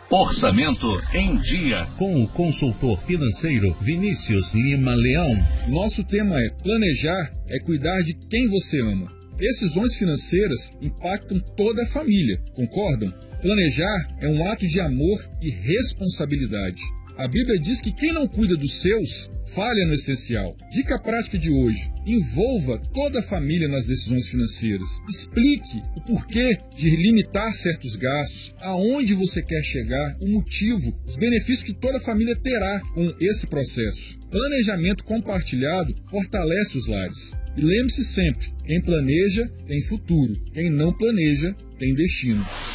Orçamento em Dia. Com o consultor financeiro Vinícius Lima Leão. Nosso tema é: planejar é cuidar de quem você ama. Decisões financeiras impactam toda a família, concordam? Planejar é um ato de amor e responsabilidade. A Bíblia diz que quem não cuida dos seus, falha no essencial. Dica prática de hoje: envolva toda a família nas decisões financeiras. Explique o porquê de limitar certos gastos, aonde você quer chegar, o motivo, os benefícios que toda a família terá com esse processo. Planejamento compartilhado fortalece os lares. E lembre-se sempre, quem planeja tem futuro, quem não planeja tem destino.